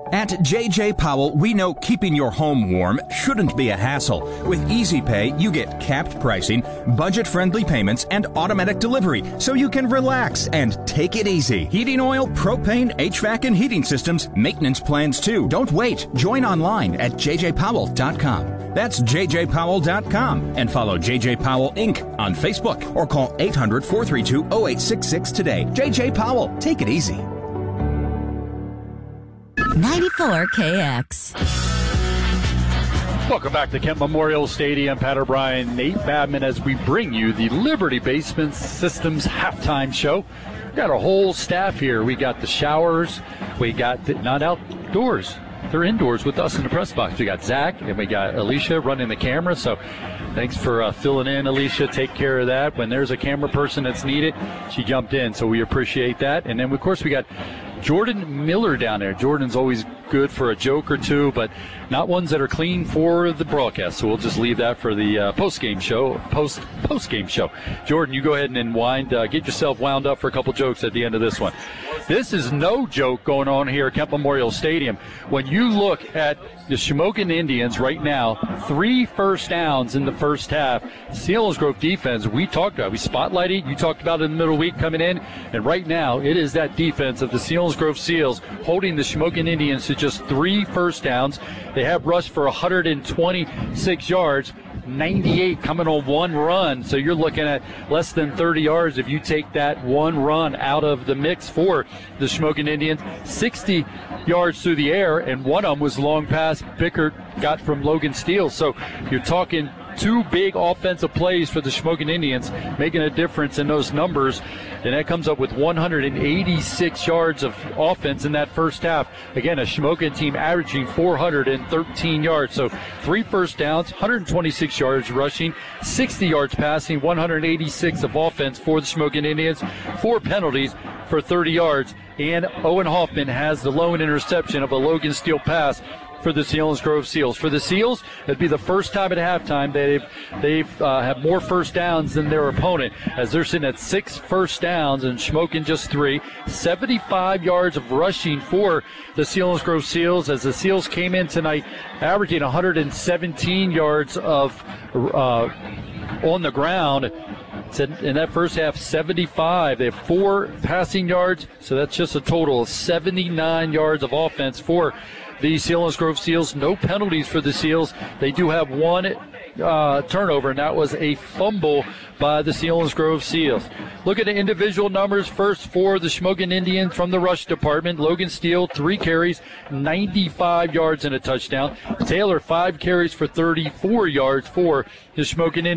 At J.J. Powell, we know keeping your home warm shouldn't be a hassle. With Easy Pay, you get capped pricing, budget-friendly payments, and automatic delivery, so you can relax and take it easy. Heating oil, propane, HVAC, and heating systems, maintenance plans too. Don't wait. Join online at jjpowell.com. That's jjpowell.com. And follow J.J. Powell, Inc. on Facebook or call 800-432-0866 today. J.J. Powell, take it easy. 94 KX. Welcome back to Kent Memorial Stadium. Pat O'Brien, Nate Badman, as we bring you the Liberty Basement Systems halftime show. We've got a whole staff here. We got the showers. We got not outdoors. They're indoors with us in the press box. We got Zach and we got Alicia running the camera. So thanks for filling in, Alicia. Take care of that. When there's a camera person that's needed, she jumped in. So we appreciate that. And then, of course, we got Jordan Miller down there. Jordan's always good for a joke or two, but not ones that are clean for the broadcast. So we'll just leave that for the post-game show. Post-game show. Jordan, you go ahead and get yourself wound up for a couple jokes at the end of this one. This is no joke going on here at Kent Memorial Stadium. When you look at the Shamokin Indians right now, 3 first downs in the first half. Selinsgrove defense, we talked about, we spotlighted, you talked about it in the middle of the week coming in, and right now it is that defense of the Selinsgrove Seals holding the Shamokin Indians to just 3 first downs. They have rushed for 126 yards. 98 coming on one run, so you're looking at less than 30 yards if you take that one run out of the mix for the Shamokin Indians. 60 yards through the air, and one of them was a long pass Bickert got from Logan Steele. So you're talking 2 big offensive plays for the Shamokin Indians, making a difference in those numbers, and that comes up with 186 yards of offense in that first half. Again, a Shamokin team averaging 413 yards. So 3 first downs, 126 yards rushing, 60 yards passing, 186 of offense for the Shamokin Indians, 4 penalties for 30 yards, and Owen Hoffman has the lone interception of a Logan Steele pass for the Selinsgrove Seals. For the Seals, it'd be the first time at halftime that they've have more first downs than their opponent, as they're sitting at 6 first downs and Shamokin just 3. 75 yards of rushing for the Selinsgrove Seals, as the Seals came in tonight averaging 117 yards of on the ground. In that first half, 75. They have 4 passing yards, so that's just a total of 79 yards of offense for the Selinsgrove Seals. No penalties for the Seals. They do have 1 turnover, and that was a fumble by the Selinsgrove Seals. Look at the individual numbers first for the Shamokin Indians from the rush department. Logan Steele, 3 carries, 95 yards and a touchdown. Taylor, 5 carries for 34 yards for the Shamokin Indians.